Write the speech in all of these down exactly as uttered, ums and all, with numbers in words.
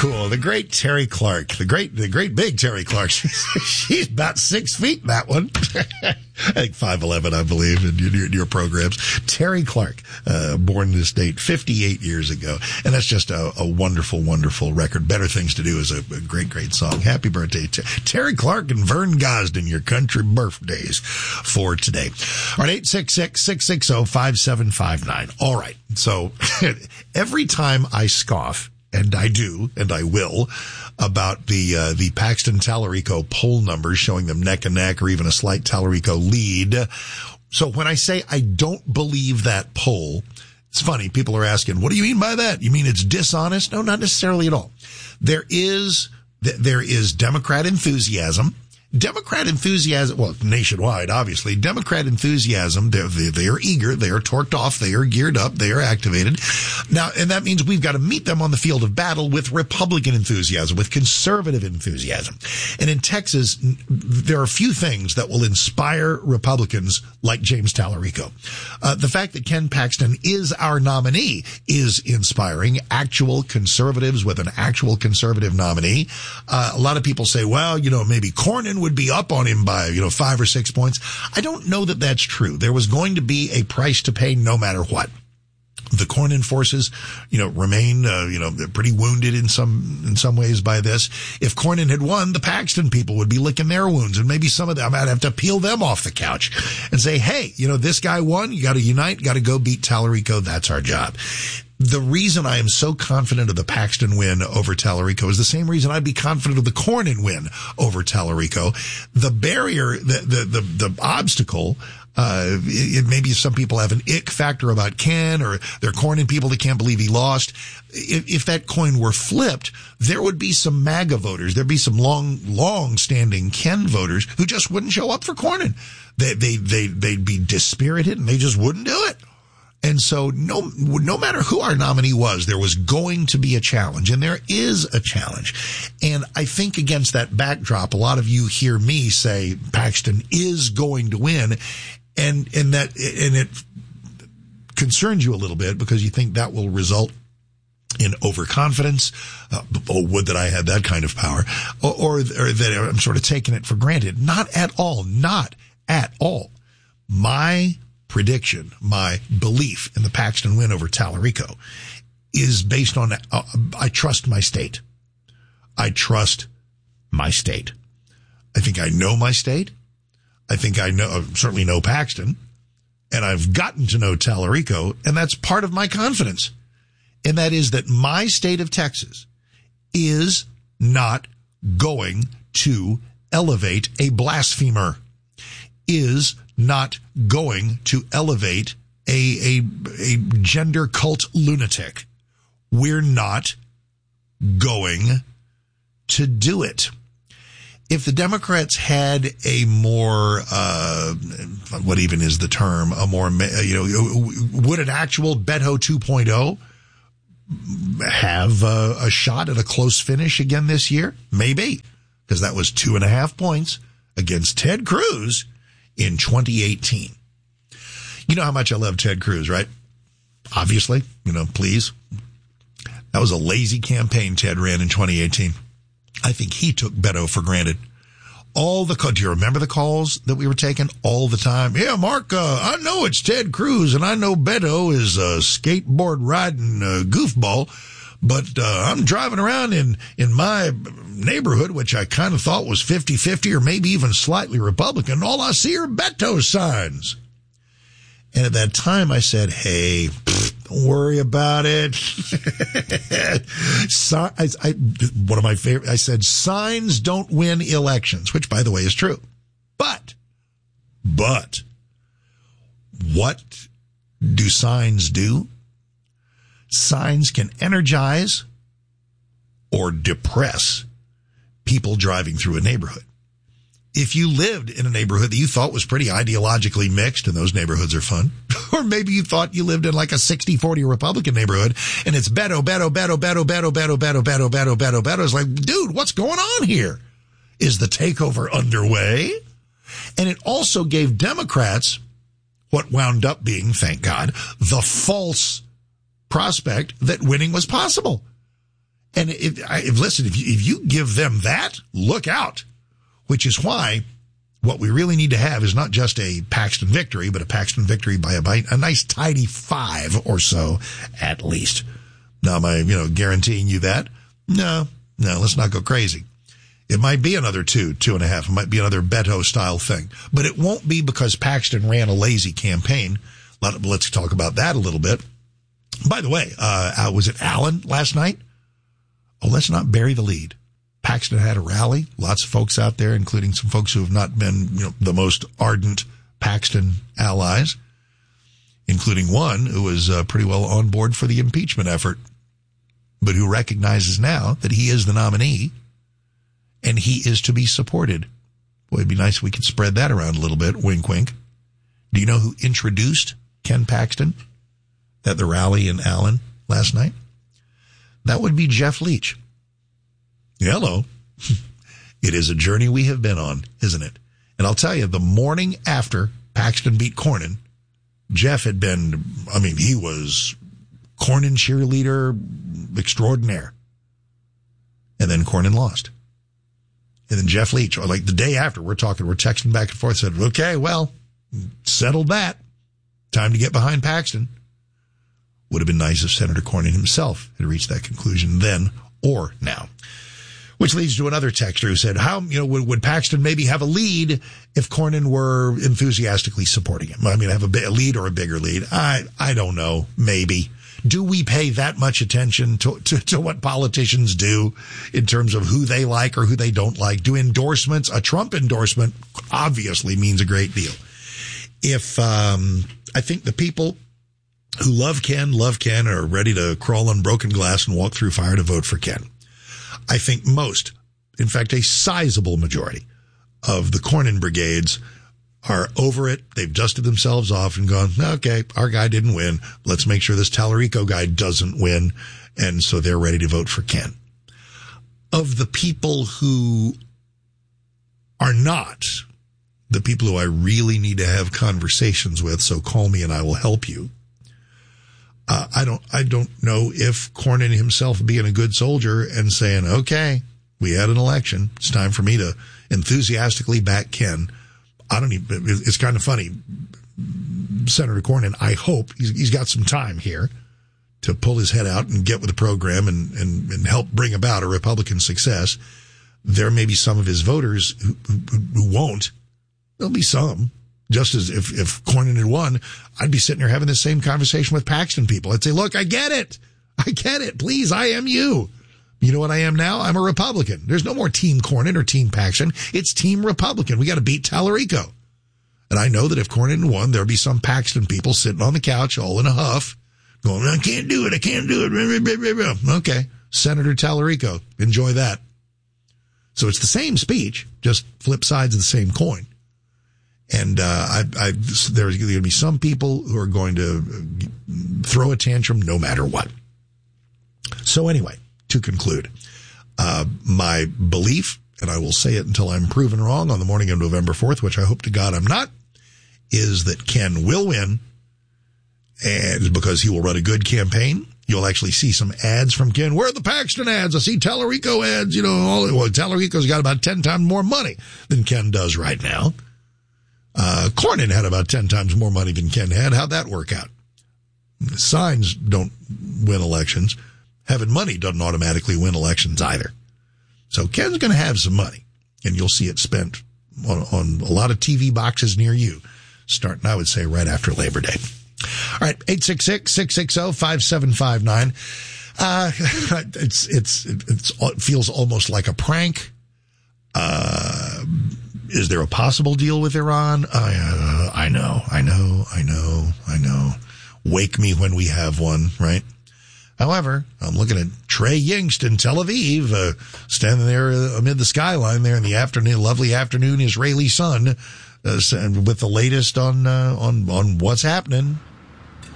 cool. The great Terry Clark, the great, the great big Terry Clark. She's, she's about six feet, that one. I think five eleven, I believe, in your, in your programs. Terry Clark, uh, born in this date fifty-eight years ago. And that's just a, a wonderful, wonderful record. Better Things to Do is a, a great, great song. Happy birthday to Terry Clark and Vern Gosden, your country birthdays for today. All right, eight six six, six six zero, five seven five nine. All right. So every time I scoff, and I do, and I will, about the uh, the Paxton Tallarico poll numbers showing them neck and neck or even a slight Tallarico lead. So when I say I don't believe that poll, it's funny. People are asking, what do you mean by that? You mean it's dishonest? No, not necessarily at all. There is there is Democrat enthusiasm. Democrat enthusiasm, well, nationwide, obviously. Democrat enthusiasm, they're, they are eager, they are torqued off, they are geared up, they are activated. Now, and that means we've got to meet them on the field of battle with Republican enthusiasm, with conservative enthusiasm. And in Texas, there are a few things that will inspire Republicans like James Tallarico. Uh, the fact that Ken Paxton is our nominee is inspiring. Actual conservatives with an actual conservative nominee. Uh, a lot of people say, well, you know, maybe Cornyn would be up on him by, you know, five or six points. I don't know that that's true. There was going to be a price to pay no matter what. The Cornyn forces, you know, remain, uh, you know, pretty wounded in some, in some ways by this. If Cornyn had won, the Paxton people would be licking their wounds, and maybe some of them, I'd have to peel them off the couch and say, hey, you know, this guy won. You got to unite, got to go beat Tallarico. That's our job. The reason I am so confident of the Paxton win over Tallarico is the same reason I'd be confident of the Cornyn win over Tallarico. The barrier, the, the, the, the obstacle, uh, it, maybe some people have an ick factor about Ken, or they're Cornyn people that can't believe he lost. If, if that coin were flipped, there would be some MAGA voters. There'd be some long, long standing Ken voters who just wouldn't show up for Cornyn. They, they, they, they'd be dispirited and they just wouldn't do it. And so no, no matter who our nominee was, there was going to be a challenge, and there is a challenge. And I think against that backdrop, a lot of you hear me say Paxton is going to win, and, and that, and it concerns you a little bit because you think that will result in overconfidence. Uh, oh, would that I had that kind of power, or, or, or that I'm sort of taking it for granted. Not at all. Not at all. My prediction, my belief in the Paxton win over Tallarico is based on, uh, I trust my state. I trust my state. I think I know my state. I think I know, uh, certainly know Paxton, and I've gotten to know Tallarico, and that's part of my confidence. And that is that my state of Texas is not going to elevate a blasphemer, is not going to elevate a, a, a gender cult lunatic. We're not going to do it. If the Democrats had a more, uh, what even is the term, a more, you know, would an actual Beto two point oh have a, a shot at a close finish again this year? Maybe, because that was two and a half points against Ted Cruz in twenty eighteen. You know how much I love Ted Cruz, right? Obviously, you know, please. That was a lazy campaign Ted ran in twenty eighteen. I think he took Beto for granted. All the, do you remember the calls that we were taking all the time? Yeah, Mark, uh, I know it's Ted Cruz, and I know Beto is a skateboard riding uh, goofball, but uh, I'm driving around in, in my neighborhood, which I kind of thought was fifty-fifty or maybe even slightly Republican. All I see are Beto signs. And at that time, I said, hey, pfft, don't worry about it. so, I, I, one of my favorite, I said, signs don't win elections, which, by the way, is true. But, but, what do signs do? Signs can energize or depress people driving through a neighborhood. If you lived in a neighborhood that you thought was pretty ideologically mixed, and those neighborhoods are fun, or maybe you thought you lived in like a sixty forty Republican neighborhood, and it's Beto, Beto, Beto, Beto, Beto, Beto, Beto, Beto, Beto, Beto, Beto. It's like, dude, what's going on here? Is the takeover underway? And it also gave Democrats what wound up being, thank God, the false prospect that winning was possible. And if, if listen, if you, if you give them that, look out. Which is why what we really need to have is not just a Paxton victory, but a Paxton victory by a, by a nice tidy five or so at least. Now, am I, you know, guaranteeing you that? No, no, let's not go crazy. It might be another two, two and a half. It might be another Beto style thing, but it won't be because Paxton ran a lazy campaign. Let's talk about that a little bit. By the way, uh, was it Allen last night? Oh, let's not bury the lead. Paxton had a rally. Lots of folks out there, including some folks who have not been, you know, the most ardent Paxton allies, including one who was uh, pretty well on board for the impeachment effort, but who recognizes now that he is the nominee and he is to be supported. Boy, it'd be nice if we could spread that around a little bit. Wink, wink. Do you know who introduced Ken Paxton at the rally in Allen last night? That would be Jeff Leach. Hello. It is a journey we have been on, isn't it? And I'll tell you, the morning after Paxton beat Cornyn, Jeff had been, I mean, he was Cornyn cheerleader extraordinaire. And then Cornyn lost. And then Jeff Leach, or like the day after, we're talking, we're texting back and forth, said, okay, well, settled that. Time to get behind Paxton. Would have been nice if Senator Cornyn himself had reached that conclusion then or now. Which leads to another texter who said, how, you know, would, would Paxton maybe have a lead if Cornyn were enthusiastically supporting him? I mean, have a, a lead or a bigger lead? I, I don't know. Maybe. Do we pay that much attention to, to, to what politicians do in terms of who they like or who they don't like? Do endorsements, a Trump endorsement obviously means a great deal. If, um, I think the people who love Ken, love Ken, are ready to crawl on broken glass and walk through fire to vote for Ken. I think most, in fact, a sizable majority of the Cornyn brigades are over it. They've dusted themselves off and gone, okay, our guy didn't win. Let's make sure this Tallarico guy doesn't win. And so they're ready to vote for Ken. Of the people who are not, the people who I really need to have conversations with, so call me and I will help you. Uh, I don't, I don't know if Cornyn himself being a good soldier and saying, okay, we had an election. It's time for me to enthusiastically back Ken. I don't even, it's kind of funny. Senator Cornyn, I hope he's, he's got some time here to pull his head out and get with the program and, and, and help bring about a Republican success. There may be some of his voters who, who, who won't. There'll be some. Just as if, if Cornyn had won, I'd be sitting here having the same conversation with Paxton people. I'd say, look, I get it. I get it. Please, I am you. You know what I am now? I'm a Republican. There's no more Team Cornyn or Team Paxton. It's Team Republican. We got to beat Tallarico. And I know that if Cornyn won, there'll be some Paxton people sitting on the couch all in a huff going, I can't do it. I can't do it. Okay. Senator Tallarico. Enjoy that. So it's the same speech, just flip sides of the same coin. And uh, I, I, there's going to be some people who are going to throw a tantrum no matter what. So anyway, to conclude, uh, my belief, and I will say it until I'm proven wrong on the morning of November fourth, which I hope to God I'm not, is that Ken will win, and because he will run a good campaign. You'll actually see some ads from Ken. Where are the Paxton ads? I see Tallarico ads. You know, all, well, Tallarico's got about ten times more money than Ken does right now. Uh, Cornyn had about ten times more money than Ken had. How'd that work out? Signs don't win elections. Having money doesn't automatically win elections either. So Ken's going to have some money, and you'll see it spent on, on a lot of T V boxes near you, starting, I would say, right after Labor Day. All right, eight six six, six six zero, five seven five nine. Uh, it's, it's, it's, it feels almost like a prank. Uh, Is there a possible deal with Iran? I, uh, I know, I know, I know, I know. Wake me when we have one, right? However, I'm looking at Trey Yingst in Tel Aviv, uh, standing there amid the skyline there in the afternoon, lovely afternoon Israeli sun, uh, with the latest on, uh, on, on what's happening.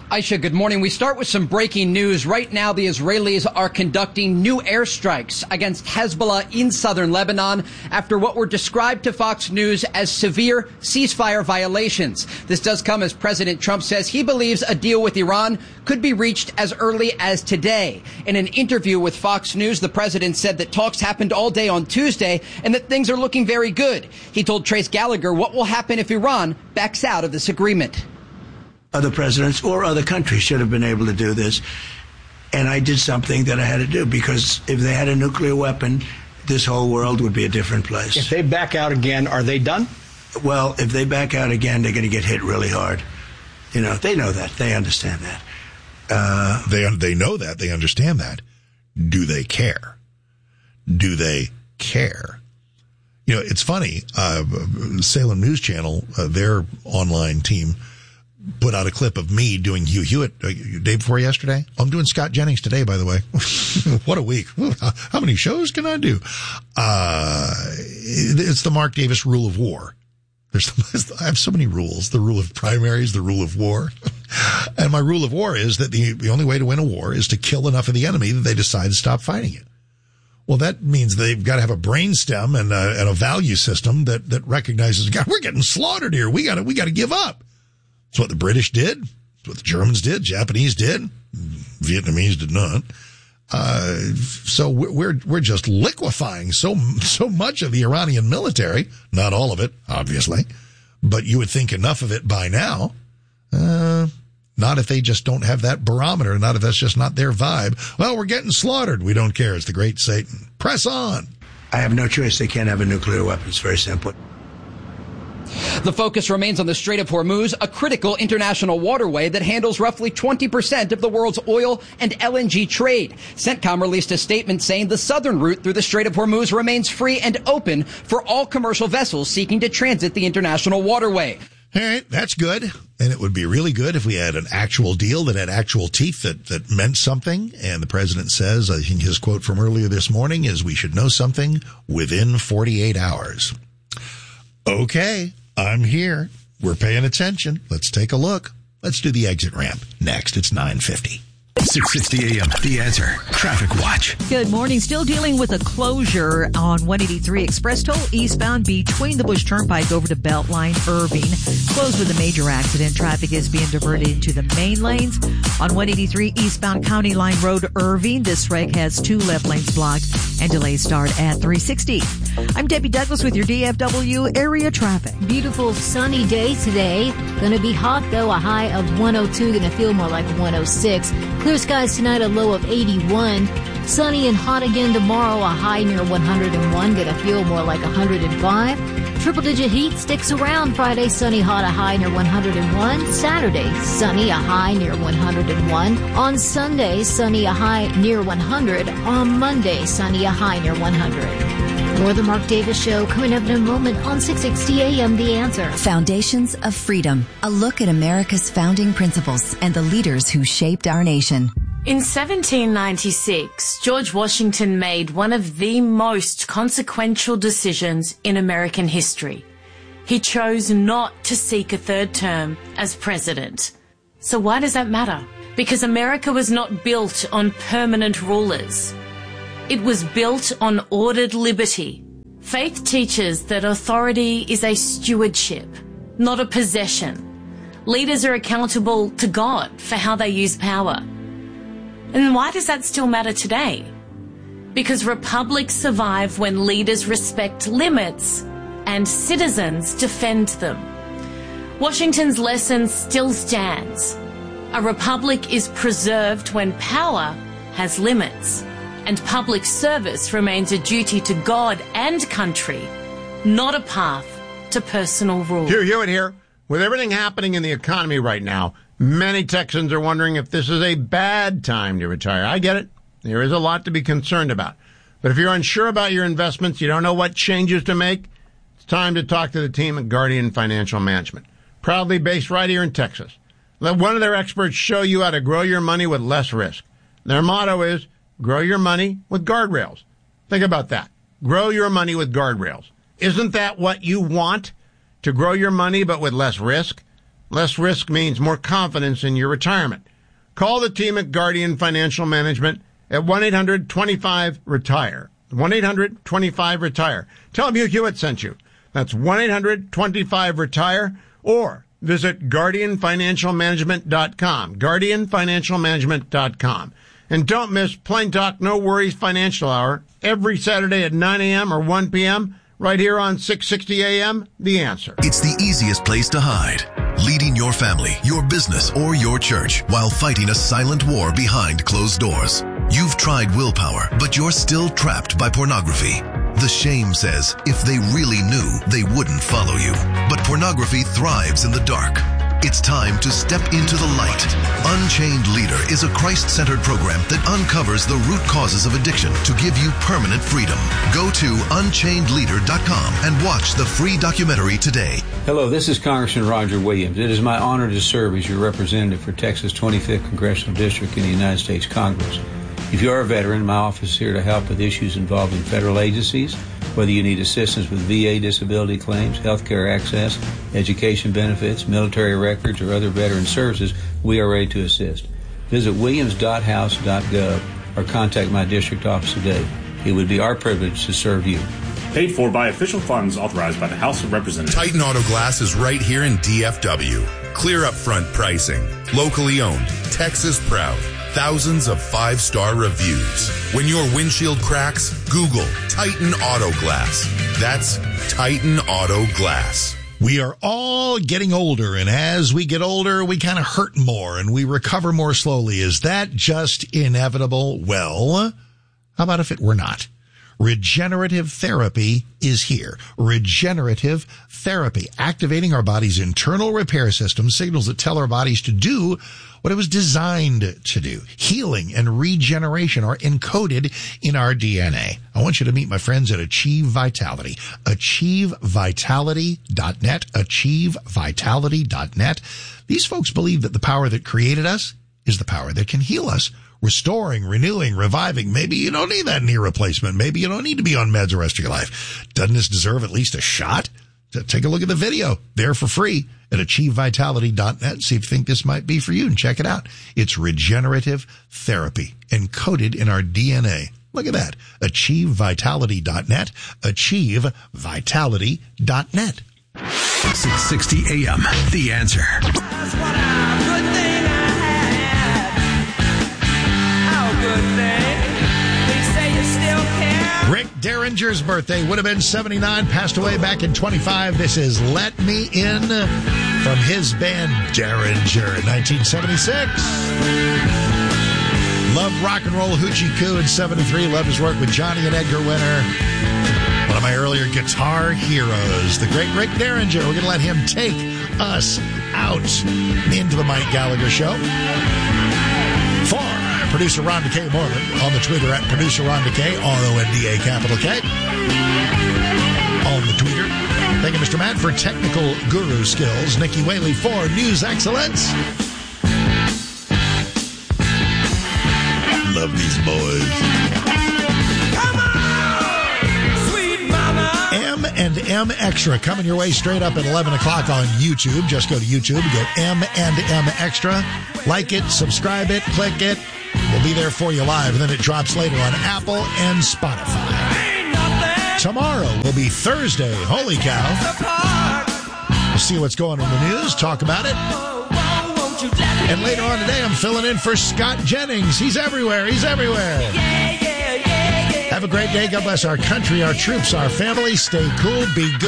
Aisha, good morning. We start with some breaking news. Right now, the Israelis are conducting new airstrikes against Hezbollah in southern Lebanon after what were described to Fox News as severe ceasefire violations. This does come as President Trump says he believes a deal with Iran could be reached as early as today. In an interview with Fox News, the president said that talks happened all day on Tuesday and that things are looking very good. He told Trace Gallagher what will happen if Iran backs out of this agreement. Other presidents or other countries should have been able to do this. And I did something that I had to do, because if they had a nuclear weapon, this whole world would be a different place. If they back out again, are they done? Well, if they back out again, they're going to get hit really hard. You know, they know that. They understand that. Uh, they they know that. They understand that. Do they care? Do they care? You know, it's funny. Uh, Salem News Channel, uh, their online team, put out a clip of me doing Hugh Hewitt uh, day before yesterday. I'm doing Scott Jennings today, by the way. What a week. How many shows can I do? Uh, it's the Mark Davis rule of war. There's, I have so many rules. The rule of primaries, the rule of war. And my rule of war is that the, the only way to win a war is to kill enough of the enemy that they decide to stop fighting it. Well, that means they've got to have a brainstem and a, and a value system that, that recognizes, God, we're getting slaughtered here. We got to, we got to give up. It's what the British did. It's what the Germans did. Japanese did. Vietnamese did not. Uh, so we're, we're just liquefying so, so much of the Iranian military. Not all of it, obviously, but you would think enough of it by now. Uh, not if they just don't have that barometer. Not if that's just not their vibe. Well, we're getting slaughtered. We don't care. It's the great Satan. Press on. I have no choice. They can't have a nuclear weapon. It's very simple. The focus remains on the Strait of Hormuz, a critical international waterway that handles roughly twenty percent of the world's oil and L N G trade. CENTCOM released a statement saying the southern route through the Strait of Hormuz remains free and open for all commercial vessels seeking to transit the international waterway. All right, that's good. And it would be really good if we had an actual deal that had actual teeth, that, that meant something. And the president says, I think his quote from earlier this morning is, we should know something within forty-eight hours. Okay, I'm here. We're paying attention. Let's take a look. Let's do the exit ramp next. It's nine fifty. six sixty a.m. The Answer Traffic Watch. Good morning. Still dealing with a closure on one eighty-three Express Toll eastbound between the Bush Turnpike over to Beltline Irving. Closed with a major accident. Traffic is being diverted into the main lanes. On one eighty-three eastbound County Line Road Irving, this wreck has two left lanes blocked and delays start at three sixty. I'm Debbie Douglas with your D F W area traffic. Beautiful sunny day today. Gonna be hot though, a high of one oh two, gonna feel more like one oh six. Clear skies tonight, a low of eighty-one. Sunny and hot again tomorrow, a high near one hundred one, gonna feel more like one hundred five. Triple digit heat sticks around Friday, sunny, hot, a high near one hundred one. Saturday, sunny, a high near one hundred one. On Sunday, sunny, a high near one hundred. On Monday, sunny, a high near one hundred. More of the Mark Davis Show coming up in a moment on six sixty a.m. The Answer. Foundations of Freedom. A look at America's founding principles and the leaders who shaped our nation. In seventeen ninety-six, George Washington made one of the most consequential decisions in American history. He chose not to seek a third term as president. So why does that matter? Because America was not built on permanent rulers. It was built on ordered liberty. Faith teaches that authority is a stewardship, not a possession. Leaders are accountable to God for how they use power. And why does that still matter today? Because republics survive when leaders respect limits and citizens defend them. Washington's lesson still stands. A republic is preserved when power has limits. And public service remains a duty to God and country, not a path to personal rule. Hugh Hewitt here. With everything happening in the economy right now, many Texans are wondering if this is a bad time to retire. I get it. There is a lot to be concerned about. But if you're unsure about your investments, you don't know what changes to make, it's time to talk to the team at Guardian Financial Management. Proudly based right here in Texas. Let one of their experts show you how to grow your money with less risk. Their motto is, grow your money with guardrails. Think about that. Grow your money with guardrails. Isn't that what you want? To grow your money but with less risk? Less risk means more confidence in your retirement. Call the team at Guardian Financial Management at one eight hundred twenty-five retire. one eight hundred twenty-five retire. Tell them Hugh Hewitt sent you. That's one eight hundred twenty-five retire, or visit guardian financial management dot com. guardian financial management dot com. And don't miss Plain Talk No Worries Financial Hour every Saturday at nine a.m. or one p.m. right here on six sixty A M, The Answer. It's the easiest place to hide. Leading your family, your business, or your church while fighting a silent war behind closed doors. You've tried willpower, but you're still trapped by pornography. The shame says if they really knew, they wouldn't follow you. But pornography thrives in the dark. It's time to step into the light. Unchained Leader is a Christ-centered program that uncovers the root causes of addiction to give you permanent freedom. Go to unchained leader dot com and watch the free documentary today. Hello, this is Congressman Roger Williams. It is my honor to serve as your representative for Texas twenty-fifth Congressional District in the United States Congress. If you are a veteran, my office is here to help with issues involving federal agencies, whether you need assistance with V A disability claims, health care access, education benefits, military records, or other veteran services, we are ready to assist. Visit williams dot house dot gov or contact my district office today. It would be our privilege to serve you. Paid for by official funds authorized by the House of Representatives. Titan Auto Glass is right here in D F W. Clear upfront pricing. Locally owned. Texas proud. Thousands of five-star reviews. When your windshield cracks, Google Titan Auto Glass. That's Titan Auto Glass. We are all getting older, and as we get older, we kind of hurt more and we recover more slowly. Is that just inevitable? Well, how about if it were not? Regenerative therapy is here. Regenerative therapy, activating our body's internal repair system, signals that tell our bodies to do what it was designed to do. Healing and regeneration are encoded in our D N A. I want you to meet my friends at Achieve Vitality. achieve vitality dot net. achieve vitality dot net. These folks believe that the power that created us is the power that can heal us. Restoring, renewing, reviving. Maybe you don't need that knee replacement. Maybe you don't need to be on meds the rest of your life. Doesn't this deserve at least a shot? Take a look at the video there for free at achieve vitality dot net. See if you think this might be for you and check it out. It's regenerative therapy encoded in our D N A. Look at that. achieve vitality dot net. achieve vitality dot net. six sixty A M, The Answer. That's what a good thing I had. Oh, good thing. They say you still care. Rick Derringer's birthday would have been seventy-nine, passed away back in twenty-five. This is Let Me In from his band Derringer in nineteen seventy-six. Loved rock and roll Hoochie Coo in seventy-three. Loved his work with Johnny and Edgar Winter. One of my earlier guitar heroes, the great Rick Derringer. We're going to let him take us out into the Mike Gallagher Show. For producer Rhonda K. Morgan on the Twitter at producer Rhonda K. R O N D A capital K. On the Twitter. Thank you, Mister Matt, for technical guru skills. Nikki Whaley for news excellence. Love these boys. Come on, sweet mama. M and M Extra coming your way straight up at eleven o'clock on YouTube. Just go to YouTube, go M and M Extra. Like it, subscribe it, click it. We'll be there for you live, and then it drops later on Apple and Spotify. Tomorrow will be Thursday. Holy cow. We'll see what's going on in the news, talk about it. And later on today, I'm filling in for Scott Jennings. He's everywhere. He's everywhere. Have a great day. God bless our country, our troops, our family. Stay cool. Be good.